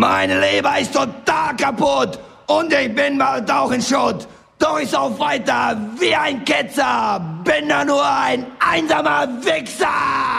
Meine Leber ist total kaputt und ich bin bald auch in Schutt. Doch ich sauf weiter wie ein Ketzer, bin da nur ein einsamer Wichser.